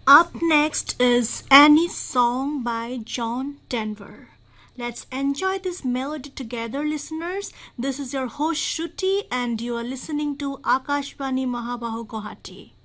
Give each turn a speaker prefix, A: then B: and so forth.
A: Up next is Annie's song by John Denver. Let's enjoy this melody together, listeners. This is your host Shruti, and you are listening to Akashvani Mahabahu Guwahati.